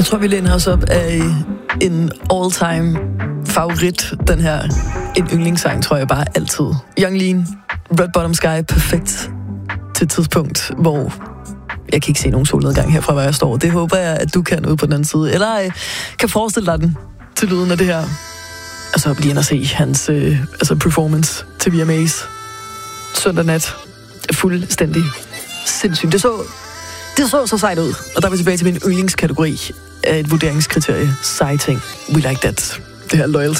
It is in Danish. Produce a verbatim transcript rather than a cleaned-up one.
Jeg tror, vi læner os op af en all-time favorit, den her. En yndlingssang, tror jeg bare altid. Yung Lean, Red Bottom Sky, perfekt til et tidspunkt, hvor jeg kan ikke se nogen solnedgang herfra, hvor jeg står. Det håber jeg, at du kan ude på den anden side. Eller øh, kan forestille dig den til lyden af det her. Og så lige ind og se hans øh, altså performance til V M A's søndag nat. Fuldstændig sindssygt. Det så, det så så sejt ud. Og der er vi tilbage til min yndlingskategori af et vurderingskriterie. Seje ting. We like that. Det her Loyalty.